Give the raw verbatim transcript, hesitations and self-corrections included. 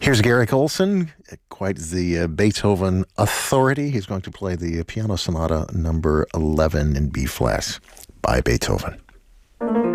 Here's Garrick Olson, quite the uh, Beethoven authority. He's going to play the Piano Sonata number eleven in B flat by Beethoven.